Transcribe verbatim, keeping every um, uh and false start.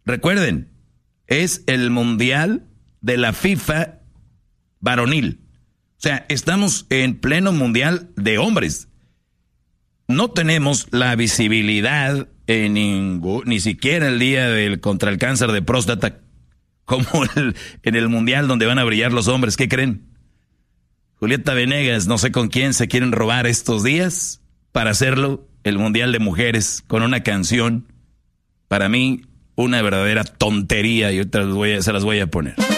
Recuerden, es el mundial de la FIFA varonil. O sea, estamos en pleno mundial de hombres. No tenemos la visibilidad en ningún, ni siquiera el día del contra el cáncer de próstata, como el, en el mundial donde van a brillar los hombres. ¿Qué creen? Julieta Venegas, no sé con quién se quieren robar estos días para hacerlo el mundial de mujeres con una canción. Para mí, una verdadera tontería, y ahorita se las voy a poner.